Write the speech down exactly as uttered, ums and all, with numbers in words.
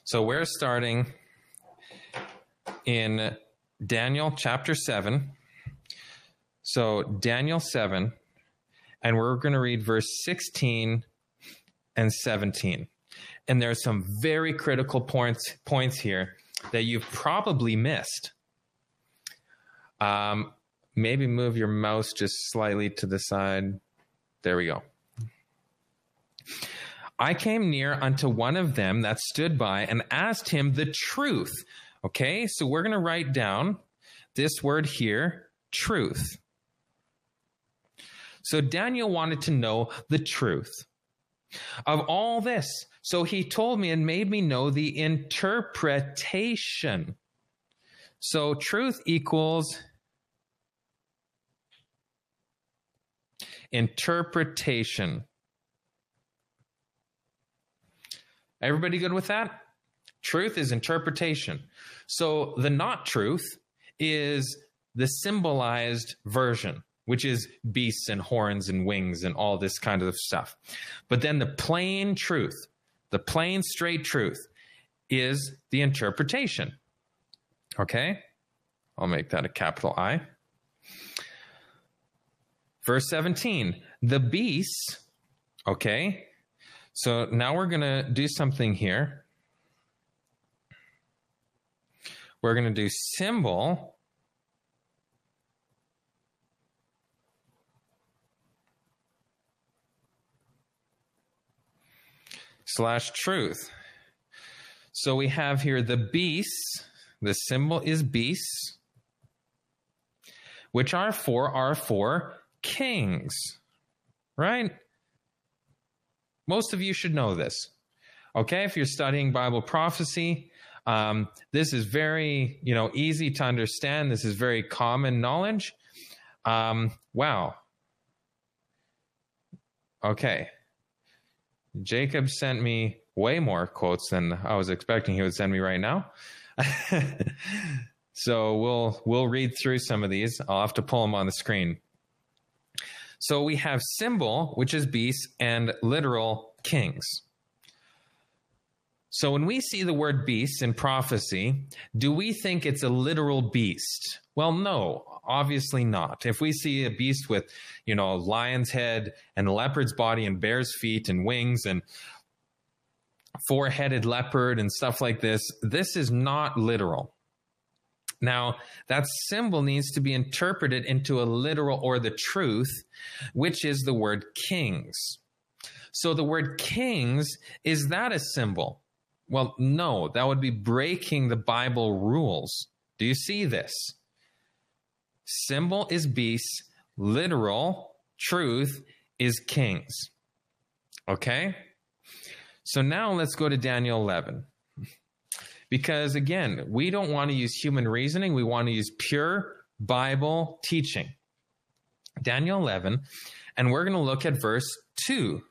So we're starting in Daniel chapter seven. So Daniel seven, and we're going to read verse sixteen and seventeen. And there are some very critical points points here that you've probably missed. Um, maybe move your mouse just slightly to the side. There we go. I came near unto one of them that stood by and asked him the truth. Okay, so we're going to write down this word here, truth. So Daniel wanted to know the truth of all this. So he told me and made me know the interpretation. So truth equals interpretation. Everybody good with that? Truth is interpretation. So the not truth is the symbolized version, which is beasts and horns and wings and all this kind of stuff. But then the plain truth, the plain straight truth is the interpretation. Okay? I'll make that a capital I. Verse seventeen, the beasts, okay? So now we're going to do something here. We're going to do symbol slash truth. So we have here the beasts. The symbol is beasts, which are four are four kings, right? Most of you should know this. Okay, if you're studying Bible prophecy, um, this is very, you know, easy to understand. This is very common knowledge. Um, wow. Okay. Jacob sent me way more quotes than I was expecting he would send me right now. So we'll we'll read through some of these. I'll have to pull them on the screen. So we have symbol, which is beasts, and literal kings. So when we see the word beast in prophecy, do we think it's a literal beast? Well, no, obviously not. If we see a beast with, you know, a lion's head and a leopard's body and bear's feet and wings and four-headed leopard and stuff like this, this is not literal. Now, that symbol needs to be interpreted into a literal or the truth, which is the word kings. So the word kings, is that a symbol? Well, no, that would be breaking the Bible rules. Do you see this? Symbol is beasts, literal, truth is kings. Okay? So now let's go to Daniel eleven. Because again, we don't want to use human reasoning. We want to use pure Bible teaching. Daniel eleven, and we're going to look at verse two.